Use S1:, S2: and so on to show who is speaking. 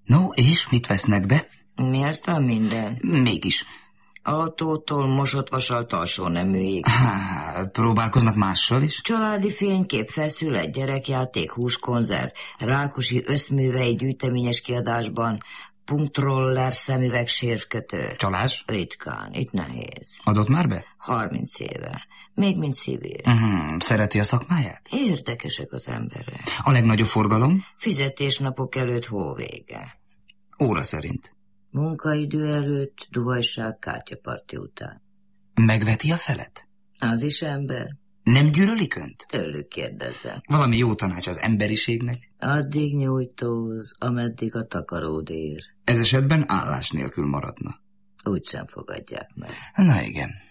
S1: No, és mit vesznek be?
S2: Mi aztán minden?
S1: Mégis.
S2: Autótól mosott vasalt alsó neműig.
S1: Próbálkoznak mással is?
S2: Családi fénykép, feszület, gyerekjáték, húskonzerv, Rákosi összművei gyűjteményes kiadásban, punktroller, szemüveg, sérvkötő.
S1: Csalás?
S2: Ritkán, itt nehéz.
S1: Adott már be?
S2: 30 éve. Még mint civil.
S1: Szereti a szakmáját?
S2: Érdekesek az emberek.
S1: A legnagyobb forgalom?
S2: Fizetésnapok előtt hóvége.
S1: Óra szerint.
S2: Munkaidő előtt, duhajság, kártyaparti után.
S1: Megveti a felet?
S2: Az is ember.
S1: Nem gyűlölik önt?
S2: Tőlük kérdezzem.
S1: Valami jó tanács az emberiségnek?
S2: Addig nyújtóz, ameddig a takaród ér.
S1: Ez esetben állás nélkül maradna.
S2: Úgysem fogadják meg.
S1: Na igen.